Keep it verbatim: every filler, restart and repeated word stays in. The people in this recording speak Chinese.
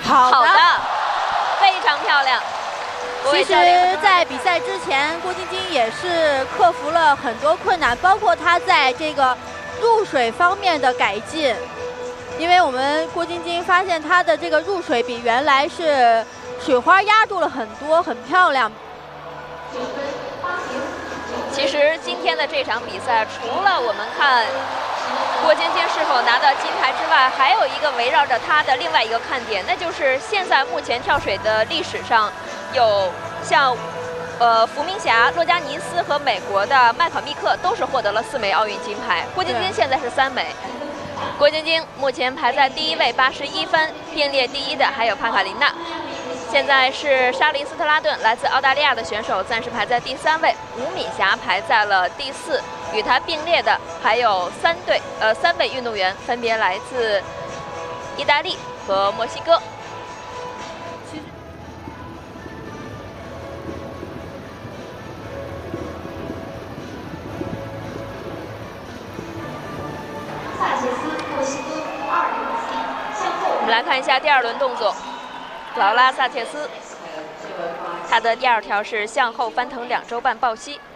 好的， 好的非常漂亮。 其实，在比赛之前，郭晶晶也是克服了很多困难，包括她在这个入水方面的改进。因为我们郭晶晶发现她的这个入水比原来是水花压住了很多，很漂亮。 其实今天的这场比赛，除了我们看郭晶晶是否拿到金牌之外，还有一个围绕着她的另外一个看点，那就是现在目前跳水的历史上。有像，呃，伏明霞、洛加尼斯和美国的麦考密克都是获得了四枚奥运金牌，郭晶晶现在是三枚。郭晶晶目前排在第一位，八十一分，并列第一的还有帕卡琳娜。现在是莎莉斯特拉顿，来自澳大利亚的选手，暂时排在第三位。吴敏霞排在了第四，与她并列的还有三队，呃，三位运动员，分别来自意大利和墨西哥。我们来看一下第二轮动作，劳拉·萨切斯，她的第二条是向后翻腾两周半抱膝，